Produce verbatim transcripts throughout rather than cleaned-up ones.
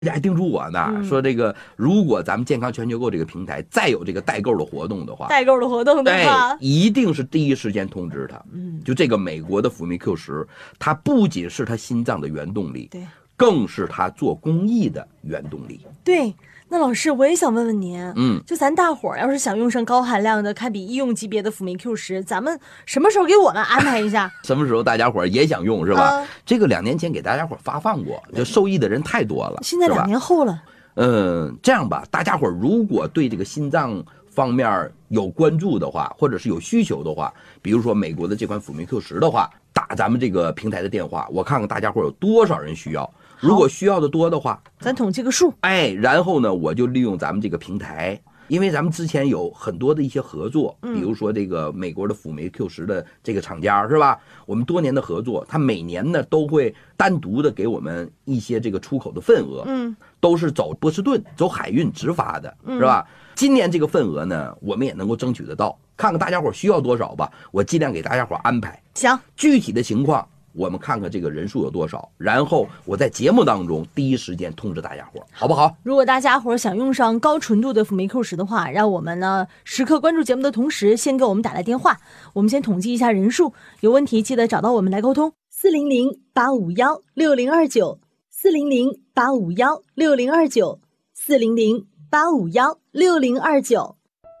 还叮嘱我呢，嗯、说这个如果咱们健康全球购这个平台再有这个代购的活动的话， 代购的活动的话， 一定是第一时间通知他。嗯，就这个美国的辅酶 Q 十，它不仅是它心脏的原动力， 对， 更是它做公益的原动力。 对。那老师，我也想问问您， 嗯， 就咱大伙儿要是想用上高含量的堪比医用级别的辅酶 Q 十，咱们什么时候给我们安排一下？ 什么时候大家伙儿也想用是吧？啊、这个两年前给大家伙儿发放过，就受益的人太多了。 现在两年后了。 嗯，这样吧，大家伙儿如果对这个心脏方面有关注的话，或者是有需求的话，比如说美国的这款辅酶 Q 十的话，打咱们这个平台的电话，我看看大家伙儿有多少人需要。如果需要的多的话， 咱统计个数。 哎，然后呢，我就利用咱们这个平台，因为咱们之前有很多的一些合作， 嗯、 比如说这个美国的辅酶 Q 十的这个厂家是吧？我们多年的合作，他每年呢都会单独的给我们一些这个出口的份额， 嗯， 都是走波士顿走海运直发的，是吧？嗯、今年这个份额呢，我们也能够争取得到，看看大家伙需要多少吧，我尽量给大家伙安排。 行， 具体的情况。我们看看这个人数有多少，然后我在节目当中第一时间通知大家伙，好不好？ 如果大家伙想用上高纯度的辅酶 Q 十的话，让我们呢时刻关注节目的同时，先给我们打来电话。我们先统计一下人数，有问题记得找到我们来沟通。四零零八五幺六零二九，四零零八五幺六零二九，四零零八五幺六零二九。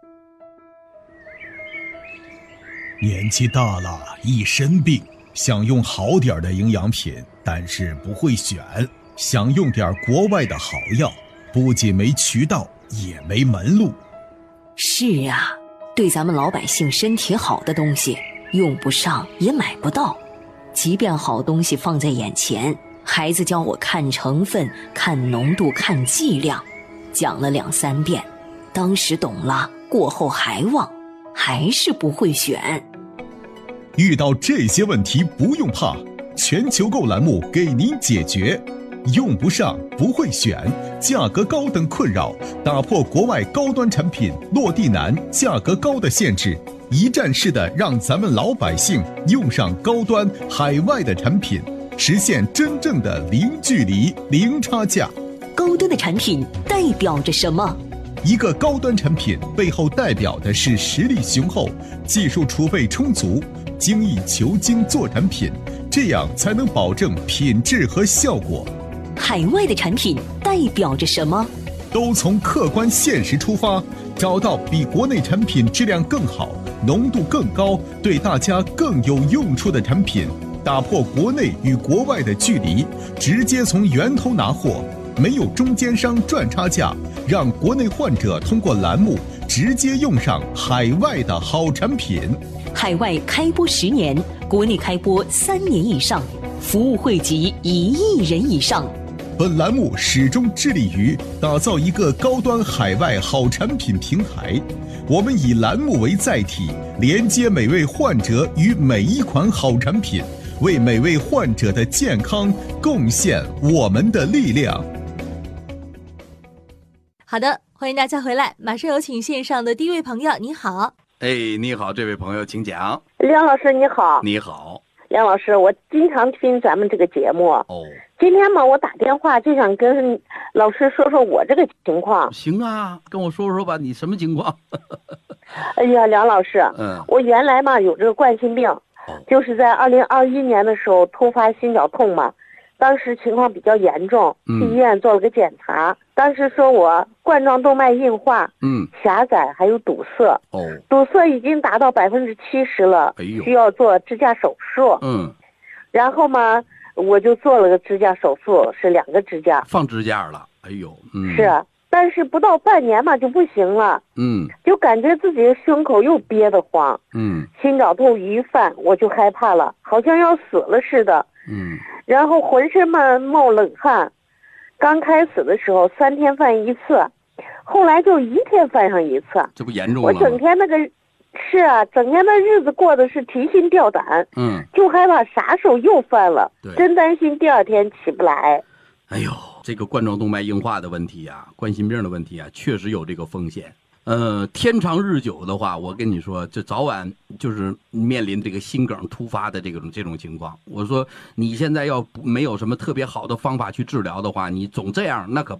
年纪大了，一身病。想用好点的营养品，但是不会选；想用点国外的好药，不仅没渠道，也没门路。 是啊，对咱们老百姓身体好的东西，用不上也买不到。即便好东西放在眼前，孩子教我看成分、看浓度、看剂量，讲了两三遍，当时懂了，过后还忘，还是不会选。 遇到这些问题不用怕，全球购栏目给您解决。用不上不会选，价格高等困扰，打破国外高端产品落地难、价格高的限制，一站式的让咱们老百姓用上高端海外的产品，实现真正的零距离、零差价。 高端的产品代表着什么？ 一个高端产品背后代表的是实力雄厚、技术储备充足、精益求精做产品，这样才能保证品质和效果。 海外的产品代表着什么？ 都从客观现实出发，找到比国内产品质量更好、浓度更高、对大家更有用处的产品，打破国内与国外的距离，直接从源头拿货，没有中间商赚差价，让国内患者通过栏目直接用上海外的好产品。 海外开播十年，国内开播三年以上，服务惠及一亿人以上。 本栏目始终致力于打造一个高端海外好产品平台，我们以栏目为载体，连接每位患者与每一款好产品，为每位患者的健康贡献我们的力量。 好的，欢迎大家回来，马上有请线上的第一位朋友。你好。 哎，你好，这位朋友请讲。 梁老师你好。 你好。 梁老师，我经常听咱们这个节目。 哦。 今天嘛，我打电话就想跟老师说说我这个情况。 行啊，跟我说说吧，你什么情况？ 哎呀，梁老师， 嗯， 我原来嘛有这个冠心病， 哦、 就是在二零二一年的时候突发心绞痛嘛，当时情况比较严重，去医院做了个检查，嗯、当时说我冠状动脉硬化， 嗯， 狭窄还有堵塞， 哦， 堵塞已经达到百分之七十了， 哎呦， 需要做支架手术， 嗯， 然后嘛。我就做了个支架手术，是两个支架， 放支架了。哎呦，嗯， 是，但是不到半年嘛就不行了， 嗯， 就感觉自己的胸口又憋得慌， 嗯， 心绞痛一犯我就害怕了，好像要死了似的， 嗯， 然后浑身嘛冒冷汗，刚开始的时候三天犯一次，后来就一天犯上一次， 这不严重了吗？ 我整天那个。是啊，整天的日子过得是提心吊胆， 嗯， 就害怕啥时候又犯了，真担心第二天起不来。 哎呦，这个冠状动脉硬化的问题啊，冠心病的问题啊，确实有这个风险。 呃，天长日久的话，我跟你说，这早晚就是面临这个心梗突发的这种这种情况。我说你现在要没有什么特别好的方法去治疗的话，你总这样，那可